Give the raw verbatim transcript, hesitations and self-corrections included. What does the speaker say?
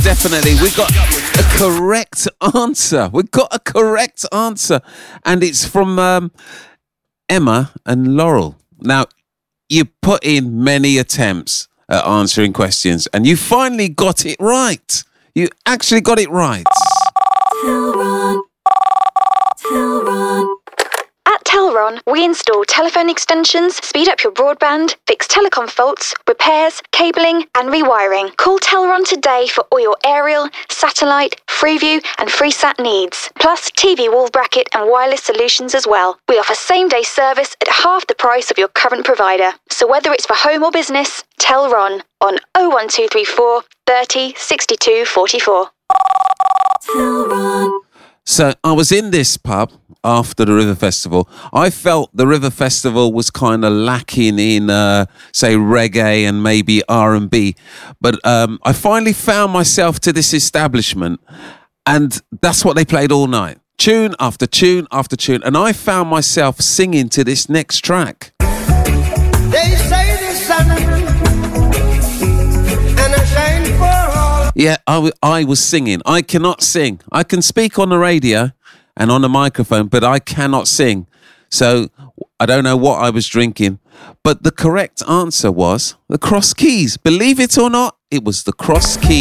definitely. We got a correct answer. We got a correct answer. And it's from um, Emma and Laurel. Now, you put in many attempts at answering questions and you finally got it right. You actually got it right. Telron. Telron. At Telron, we install telephone extensions, speed up your broadband, fix telecom faults, repairs, cabling and rewiring. Call Telron today for all your aerial, satellite, Freeview and FreeSat needs. Plus T V wall bracket and wireless solutions as well. We offer same-day service at half the price of your current provider. So whether it's for home or business, Telron on oh one two three four, thirty, sixty-two, forty-four. Telron. So I was in this pub after the River Festival. I felt the River Festival was kind of lacking in, uh, say, reggae and maybe R and B. But um, I finally found myself to this establishment, and that's what they played all night. Tune after tune after tune. And I found myself singing to this next track. They say the sun and I shine for all. Yeah, I, w- I was singing. I cannot sing. I can speak on the radio and on the microphone, but I cannot sing. So I don't know what I was drinking. But the correct answer was the Cross Keys. Believe it or not, it was the Cross Keys.